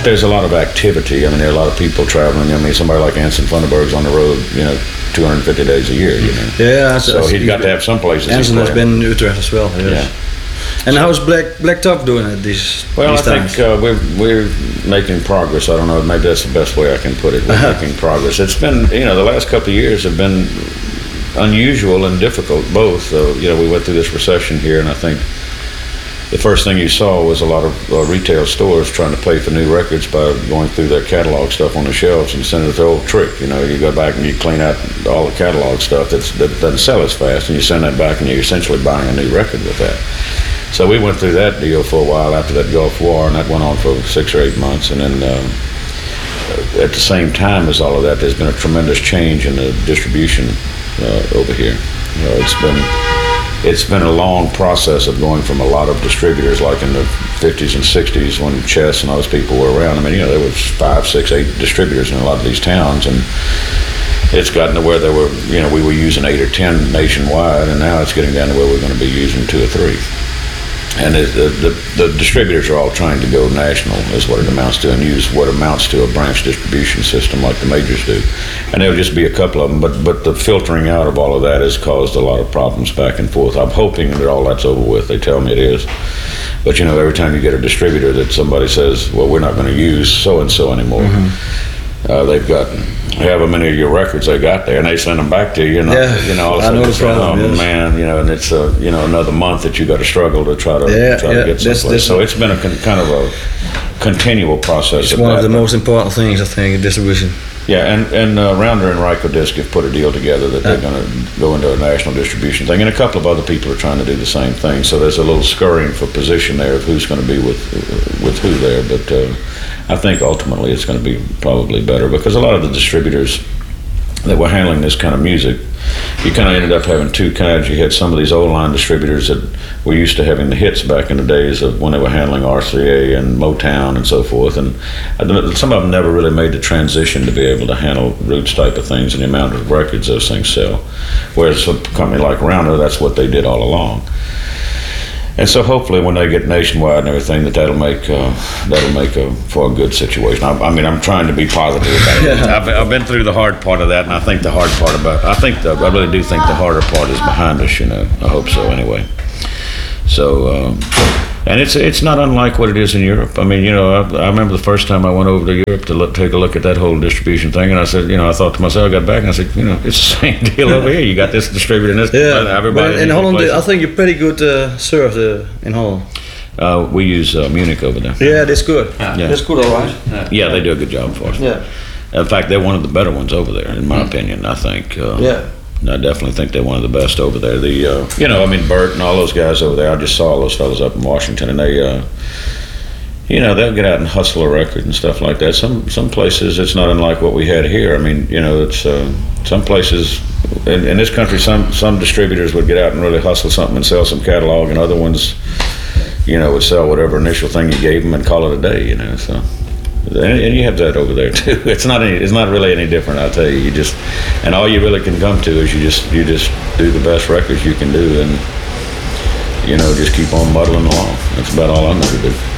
there's a lot of activity. I mean, there are a lot of people traveling. I mean, somebody like Anson Funderburg's on the road, 250 days a year, Yeah. So he's got to have some places. Anson has been in Utrecht as well. Yes. Yeah. And how's Black Top doing at these Well, these I times? think we're making progress. I don't know, maybe that's the best way I can put it. We're making progress. It's been, the last couple of years have been unusual and difficult both. So, we went through this recession here, and I think the first thing you saw was a lot of retail stores trying to pay for new records by going through their catalog stuff on the shelves and sending it the old trick. You go back and you clean out all the catalog stuff that doesn't sell as fast, and you send that back, and you're essentially buying a new record with that. So we went through that deal for a while after that Gulf War, and that went on for 6 or 8 months. And then at the same time as all of that, there's been a tremendous change in the distribution over here. It's been a long process of going from a lot of distributors, like in the 50s and 60s when Chess and those people were around. I mean, there was 5, 6, 8 distributors in a lot of these towns, and it's gotten to where there were, we were using 8 or 10 nationwide, and now it's getting down to where we're going to be using 2 or 3. And the distributors are all trying to go national, is what it amounts to, and use what amounts to a branch distribution system like the majors do. And there'll just be a couple of them, but the filtering out of all of that has caused a lot of problems back and forth. I'm hoping that all that's over with. They tell me it is. But, every time you get a distributor that somebody says, well, we're not going to use so-and-so anymore, they've got however many of your records they got there, and they send them back to you. All of a sudden, man, and it's another month that you got to struggle to try to get someplace. So it's been a kind of a continual process. It's one of the most important things, I think, in distribution. Yeah, and Rounder and Rykodisc have put a deal together that they're going to go into a national distribution thing, and a couple of other people are trying to do the same thing. So there's a little scurrying for position there of who's going to be with who there, but. I think ultimately it's going to be probably better, because a lot of the distributors that were handling this kind of music, you kind of ended up having two kinds. You had some of these old line distributors that were used to having the hits back in the days of when they were handling RCA and Motown and so forth, and some of them never really made the transition to be able to handle roots type of things and the amount of records those things sell. Whereas a company like Rounder, that's what they did all along. And so hopefully when they get nationwide and everything, that'll make for a good situation. I'm trying to be positive about it. I've been through the hard part of that, and I think the hard part I really do think the harder part is behind us. I hope so anyway. So, and it's not unlike what it is in Europe. I mean, I remember the first time I went over to Europe to take a look at that whole distribution thing, and I said, I thought to myself, I got back and I said, it's the same deal over here. You got this distributor and this. Everybody in Holland, I think you're pretty good served in Holland. We use Munich over there. Yeah, that's good. Yeah. That's good, all right. Yeah, they do a good job for us. Yeah. In fact, they're one of the better ones over there, in my opinion. I think. I definitely think they're one of the best over there. Bert and all those guys over there. I just saw all those fellas up in Washington, and they, they'll get out and hustle a record and stuff like that. Some places it's not unlike what we had here. I mean, it's some places in this country, some distributors would get out and really hustle something and sell some catalog, and other ones, would sell whatever initial thing you gave them and call it a day. So. And you have that over there too. It's not really any different. I'll tell you. And all you really can come to is you just do the best records you can do, and just keep on muddling along. That's about all I'm going to do.